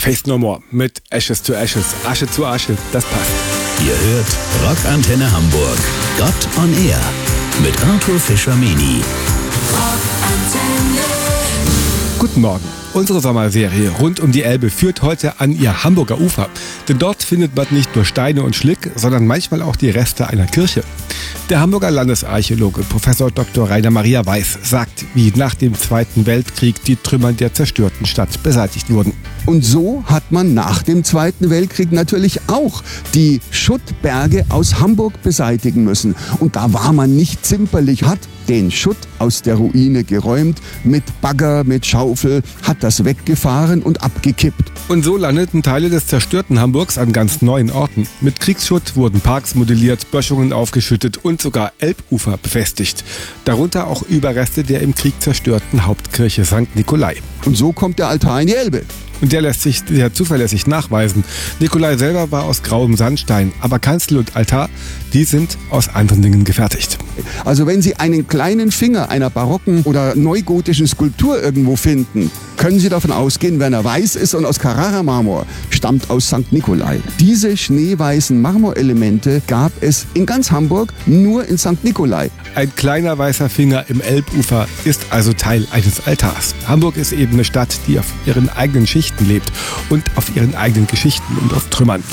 Faith No More mit Ashes to Ashes, Asche zu Asche, das passt. Ihr hört Rockantenne Hamburg, Gott on Air mit Arthur Fischer-Meni. Guten Morgen. Unsere Sommerserie rund um die Elbe führt heute an ihr Hamburger Ufer. Denn dort findet man nicht nur Steine und Schlick, sondern manchmal auch die Reste einer Kirche. Der Hamburger Landesarchäologe Professor Dr. Rainer Maria Weiß sagt, wie nach dem Zweiten Weltkrieg die Trümmer der zerstörten Stadt beseitigt wurden. Und so hat man nach dem Zweiten Weltkrieg natürlich auch die Schuttberge aus Hamburg beseitigen müssen. Und da war man nicht zimperlich, hat den Schutt aus der Ruine geräumt, mit Bagger, mit Schaufel, hat das weggefahren und abgekippt. Und so landeten Teile des zerstörten Hamburgs an ganz neuen Orten. Mit Kriegsschutt wurden Parks modelliert, Böschungen aufgeschüttet und sogar Elbufer befestigt. Darunter auch Überreste der im Krieg zerstörten Hauptkirche St. Nikolai. Und so kommt der Altar in die Elbe. Und der lässt sich sehr zuverlässig nachweisen. Nikolai selber war aus grauem Sandstein, aber Kanzel und Altar, die sind aus anderen Dingen gefertigt. Also wenn Sie einen kleinen Finger einer barocken oder neugotischen Skulptur irgendwo finden, können Sie davon ausgehen, wenn er weiß ist und aus Carrara-Marmor, stammt aus St. Nikolai. Diese schneeweißen Marmorelemente gab es in ganz Hamburg nur in St. Nikolai. Ein kleiner weißer Finger im Elbufer ist also Teil eines Altars. Hamburg ist eben eine Stadt, die auf ihren eigenen Schichten lebt und auf ihren eigenen Geschichten und auf Trümmern.